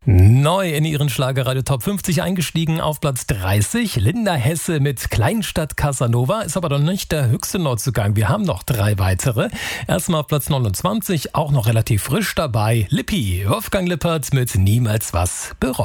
Neu in ihren Schlagerradio Top 50 eingestiegen auf Platz 30. Linda Hesse mit Kleinstadt Casanova ist aber noch nicht der höchste Neuzugang. Wir haben noch 3 weitere. Erstmal auf Platz 29, auch noch relativ frisch dabei. Lippi, Wolfgang Lippert mit Niemals was bereuen.